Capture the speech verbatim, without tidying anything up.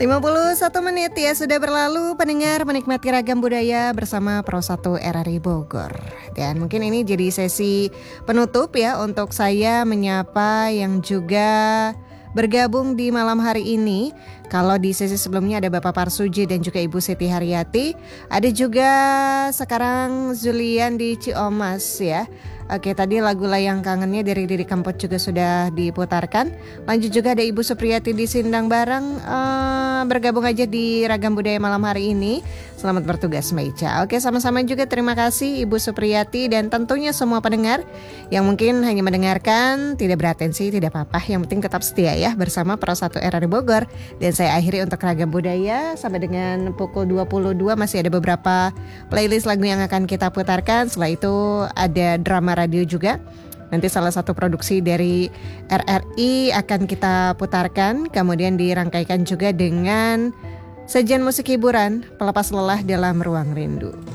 lima puluh satu menit ya sudah berlalu pendengar menikmati ragam budaya bersama Pro satu R R I Bogor. Dan mungkin ini jadi sesi penutup ya untuk saya menyapa yang juga bergabung di malam hari ini. Kalau di sesi sebelumnya ada Bapak Parsuji dan juga Ibu Siti Haryati. Ada juga sekarang Zulian di Ciomas ya. Oke, tadi lagu Layang Kangennya dari Didi Kempot juga sudah diputarkan. Lanjut juga ada Ibu Supriyati di Sindang Barang, uh, bergabung aja di Ragam Budaya malam hari ini. Selamat bertugas Mbak Ica. Oke, sama-sama juga terima kasih Ibu Supriyati dan tentunya semua pendengar yang mungkin hanya mendengarkan, tidak beratensi, tidak apa-apa. Yang penting tetap setia ya bersama Pro satu R R I Bogor. Dan saya akhiri untuk Ragam Budaya sampai dengan pukul dua puluh dua masih ada beberapa playlist lagu yang akan kita putarkan. Setelah itu ada drama radio juga. Nanti salah satu produksi dari R R I akan kita putarkan. Kemudian dirangkaikan juga dengan sajian musik hiburan pelepas lelah dalam ruang rindu.